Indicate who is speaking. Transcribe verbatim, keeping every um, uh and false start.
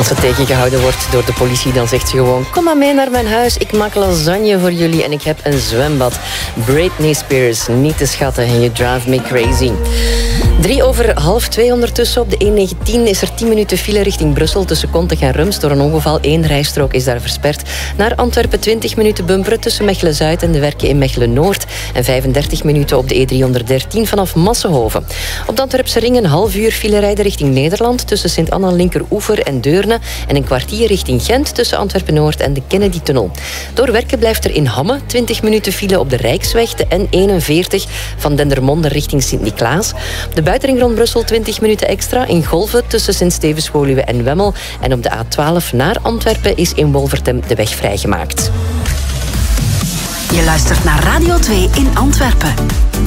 Speaker 1: Als ze tegengehouden wordt door de politie, dan zegt ze gewoon: kom maar mee naar mijn huis, ik maak lasagne voor jullie en ik heb een zwembad. Britney Spears, niet te schatten en You Drive Me Crazy. Drie over half twee ondertussen. Op de N negentien is er tien minuten file richting Brussel tussen Kontich en Rums. Door een ongeval, één rijstrook is daar versperd. Naar Antwerpen twintig minuten bumperen tussen Mechelen-Zuid en de werken in Mechelen-Noord. En vijfendertig minuten op de E driehonderddertien vanaf Massenhoven. Op de Antwerpse ring een half uur file rijden richting Nederland tussen Sint-Anna, Linkeroever en Deurne. En een kwartier richting Gent tussen Antwerpen-Noord en de Kennedy-tunnel. Door werken blijft er in Hamme twintig minuten file op de Rijksweg, de N eenenveertig van Dendermonde richting Sint-Niklaas. De buitenring rond Brussel twintig minuten extra in Golven tussen Sint-Stevens-Woluwe en Wemmel. En op de A twaalf naar Antwerpen is in Wolvertem de weg vrijgemaakt.
Speaker 2: Je luistert naar Radio twee in Antwerpen.